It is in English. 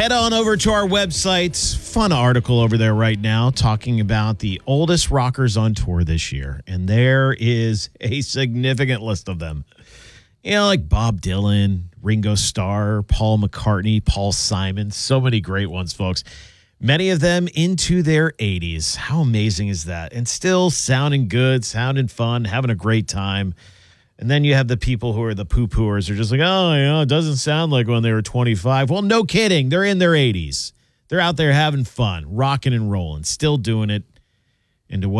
Head on over to our website. Fun article over there right now talking about the oldest rockers on tour this year. And there is a significant list of them. Like Bob Dylan, Ringo Starr, Paul McCartney, Paul Simon. So many great ones, folks. Many of them into their 80s. How amazing is that? And still sounding good, sounding fun, having a great time. And then you have the people who are the poo-pooers. They're just like, it doesn't sound like when they were 25. Well, no kidding. They're in their 80s. They're out there having fun, rocking and rolling, still doing it. And to what